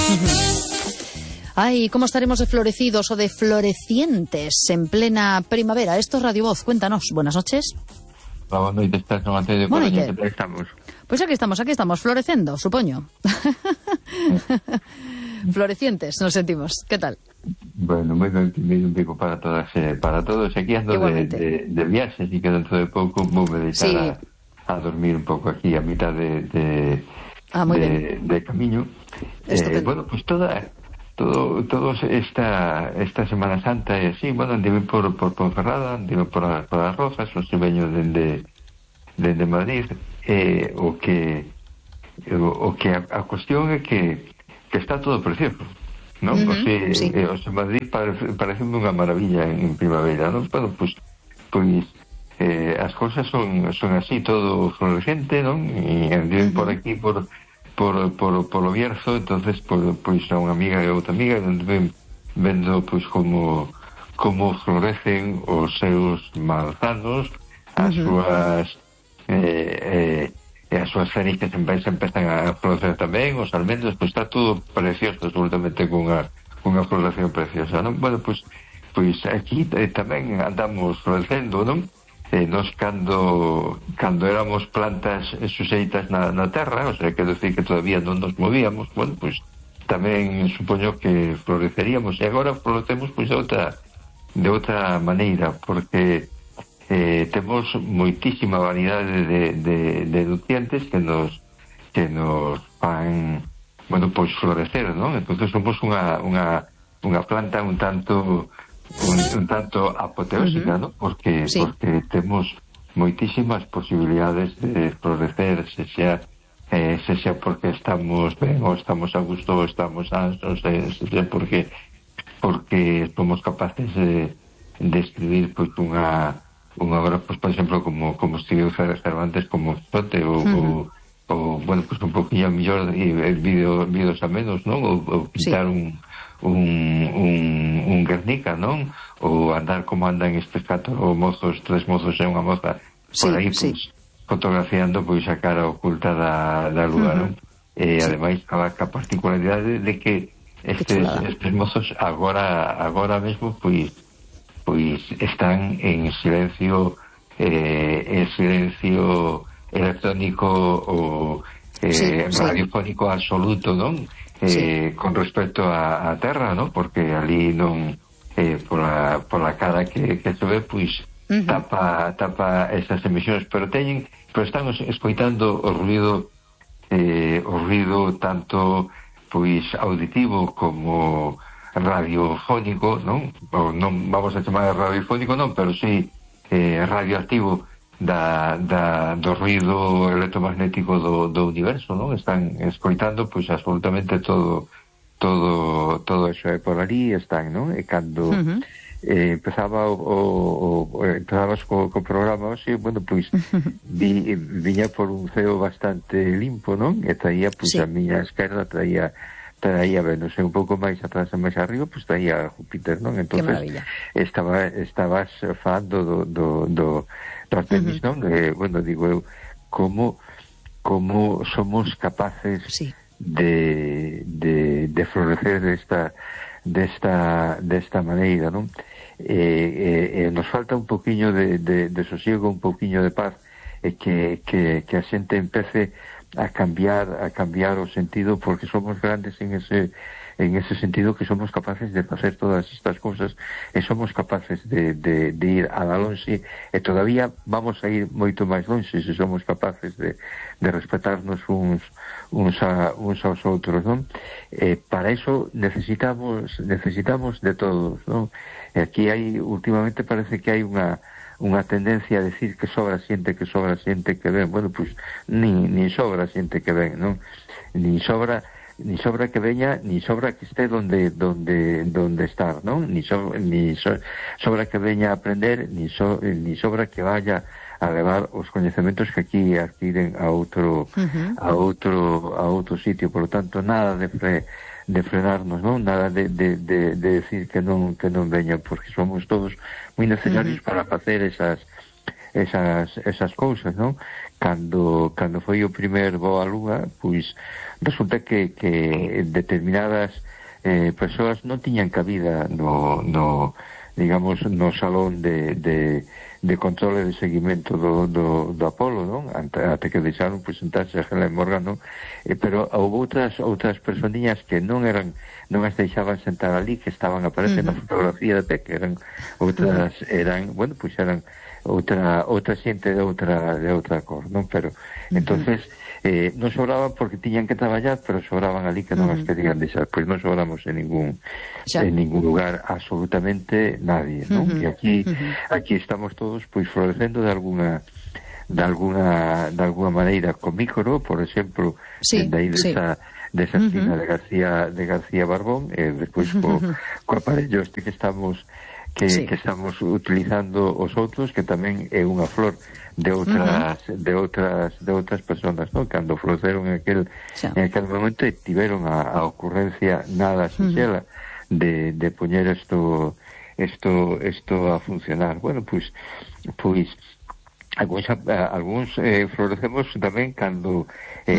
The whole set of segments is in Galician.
Ay, ¿cómo estaremos de florecidos o de florecientes en plena primavera? Esto es Radio Voz, cuéntanos. Buenas noches. Boa noite, estás no Anteio de Coruña, que tal estamos? Pois aquí estamos, florecendo, supoño. Florecientes, nos sentimos. ¿Qué tal? Bueno, moi ben, un pico para todas, para todos. Aquí ando de viaxes e que dentro de pouco vou me deixar a dormir un pouco aquí a mitad de camiño. Bueno, pues todo esta Semana Santa e así, bueno, andive por Ponferrada, andive por as Rozas, os veño dende Madrid, o que a cuestión é que está todo precioso, non? Os en Madrid parece unha maravilla en primavera, non? Bueno, pues as cousas son así, todo florescente, non? E andive por aquí por o Bierzo, entonces pois a unha amiga e outra amiga vendo pois como florecen os seus manzanos, as súas fenixas empezan a florecer tamén, os almendros, pois está todo precioso, absolutamente cunha floración preciosa, non? Bueno, pois aquí tamén andamos florecendo, non? Nos cando éramos plantas suxeitas na terra, o sea, quero decir que todavía non nos movíamos, bueno, pois tamén supoño que floreceríamos, e agora florecemos pois de outra maneira, porque temos moitísima variedade de nutrientes que nos fan, bueno, pois florecer, non? Entonces somos unha planta un tanto apoteósica, ¿no? Porque temos moitísimas posibilidades de florecer, se xa porque estamos ben, ou estamos a gusto, ou estamos ansos, se xa porque somos capaces de escribir pois unha obra, pois, por exemplo, como escribiu Cervantes, como Quijote, ou bueno, pois un poquinho mellor vídeos a menos, non? Ou pintar un Guernica, non? Ou andar como andan estes tres mozos e unha moza por aí, pois, fotografiando pois a cara oculta da lúa, non? E ademais a particularidade de que estes mozos agora mesmo pois están en silencio electrónico ou radiofónico absoluto, non? Con respecto a terra, non? Porque ali non pola cara que se ve, pois tapa esas emisións, pero están escoitando o ruido tanto pois auditivo como radiofónico, non? Ou non vamos a chamar radiofónico, non, pero sí radioactivo do ruido electromagnético do universo, non? Están escoitando pois absolutamente todo eso por ali están, non? E cando empezabas co programa hoxe, bueno, pois viña por un ceo bastante limpo, non? E traía, pois a miña esquerda traía Venus, un pouco máis atrás e máis arriba, pois traía Júpiter, non? Entonces estabas falando do Artemis, non? Bueno, digo eu, como somos capaces de florecer desta maneira, non? Nos falta un poquinho de sosiego, un poquinho de paz, e que a xente empece a cambiar o sentido, porque somos grandes en ese sentido, que somos capaces de facer todas estas cousas e somos capaces de ir a la lonxe, e todavía vamos a ir moito máis lonxe se somos capaces de respetarnos uns aos outros, non? Para eso necesitamos de todos, non? E aquí últimamente parece que hai unha tendencia a decir que sobra xente que ven. Bueno, pois ni sobra xente que ven, non? Ni sobra que veña, ni sobra que esté donde estar, non? Ni sobra que veña a aprender, ni sobra que vaya a levar os coñecementos que aquí adquiren a outro sitio. Por lo tanto, nada de frenarnos, non? Nada de decir que non veña, porque somos todos moi necesarios para facer esas cousas, non? cando foi o primer voo á Lúa, pois resulta que determinadas persoas non tiñan cabida no digamos, no salón de control e de seguimento do Apolo, non? Ate que deixaron presentarse a Helen Morgan, non? Pero houve outras personiñas que non as deixaban sentar ali, que estaban aparecendo na fotografía, até que eran outra xente de outra cor, non? Pero entonces non sobraban porque tiñan que traballar, pero sobraban ali que non as querían deixar. Pois non sobramos en ningún lugar, absolutamente nadie, non? E aquí estamos todos pois florecendo de alguna maneira con Mícoro, por exemplo, dende aí desa esquina de García Barbón, e despois co aparello este que estamos utilizando os outros, que tamén é unha flor de outras personas, non? Cando floreceron en aquel momento e tiveron a ocurrencia nada sinxela de poñer isto a funcionar. Bueno, pois algúns florecemos tamén cando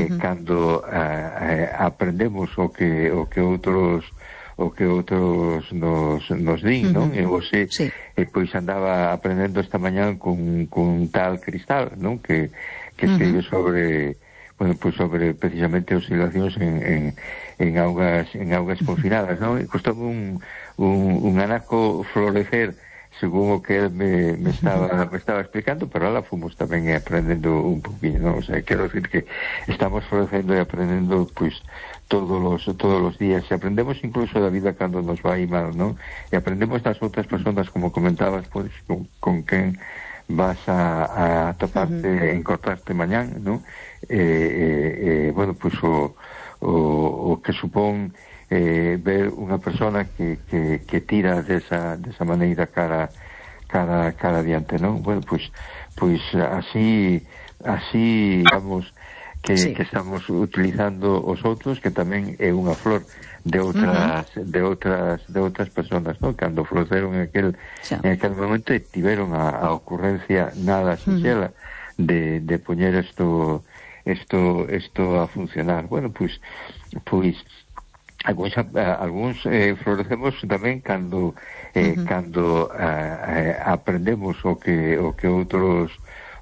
aprendemos o que outros nos din, non? E você pois andaba aprendendo esta mañán con tal Cristal, non? Que escribe sobre precisamente oscilacións en augas confinadas, non? E costoume un anaco florecer según o que él me estaba explicando, pero ahora fomos tamén aprendendo un poquinho, non? O sea, quero decir que estamos florecendo e aprendendo, pois, todos los días, e aprendemos incluso da vida cando nos vai mal, non? E aprendemos das outras persoas, como comentabas, pois, con quen vas a toparte, encontrarte mañán, non? Bueno, pois o que supón ver unha persona que tira desa maneira cara adiante, non? Bueno, pois así digamos que estamos utilizando os outros, que tamén é unha flor de outras persoas, non? Cando floreceron en aquel momento e tiveron a ocurrencia nada sinxela de poñer isto a funcionar. Bueno, pois algúns florecemos tamén cando aprendemos o que outros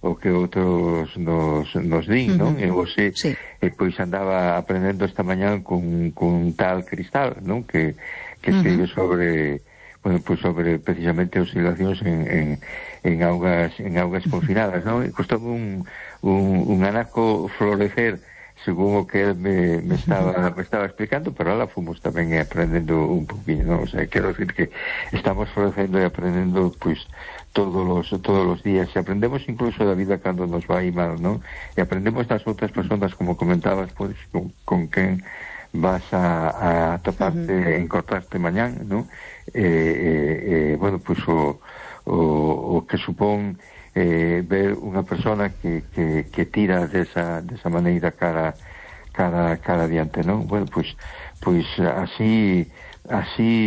nos din, non? E você pois andaba aprendendo esta mañán con tal Cristal, non? Que escribe sobre precisamente oscilacións en augas confinadas, non? E costoume un anaco florecer según o que él me estaba explicando, pero ahora fomos tamén aprendendo un poquinho, non? O sea, quero decir que estamos florecendo e aprendendo, pois, todos los días, e aprendemos incluso da vida cando nos vai mal, non? E aprendemos das outras persoas, como comentabas, pois, con quen vas a toparte, encontrarte mañán, non? Bueno, pois o que supón ver unha persona que tira desa maneira cara adiante, non? Bueno, pois así